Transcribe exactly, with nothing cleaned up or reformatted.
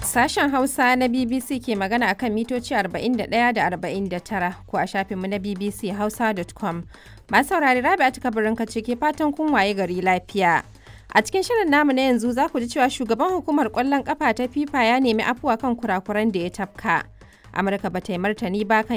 Sashen Hausa na B B C ke magana a kan mitoci arba'in da ɗaya da arba'in da tara ko a shafinmu na b b c hausa dot com. Masu saurari Rabi'atu Kabirin ce ke fatan kun waye gari lafiya. A cikin shirin namu na yanzu za ku ji cewa shugaban hukumar ƙwallon ƙafa ta FIFA ya nemi afuwa kan kurakuran da ya tafka. Amurka ba ta yi martani ba kan